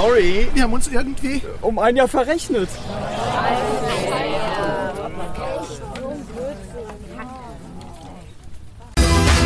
Sorry. Wir haben uns irgendwie... Um ein Jahr verrechnet.